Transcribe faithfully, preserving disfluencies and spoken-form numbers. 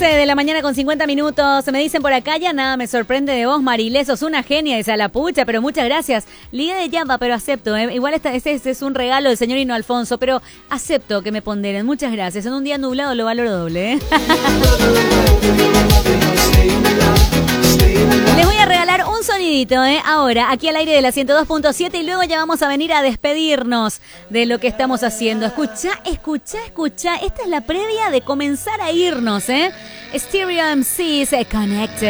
once de la mañana con cincuenta minutos. Me dicen por acá, ya nada me sorprende de vos, Marilé. Sos una genia, dice a la pucha, pero muchas gracias. Liga de Yamba, pero acepto. ¿eh? Igual esta, ese, ese es un regalo del señor Hino Alfonso, pero acepto que me ponderen. Muchas gracias. En un día nublado lo valoro doble. ¿eh? Les voy a regalar un sonidito, ¿eh? Ahora, aquí al aire de la ciento dos punto siete y luego ya vamos a venir a despedirnos de lo que estamos haciendo. Escucha, escucha, escucha. Esta es la previa de comenzar a irnos, ¿eh? Stereo M Cs Connected.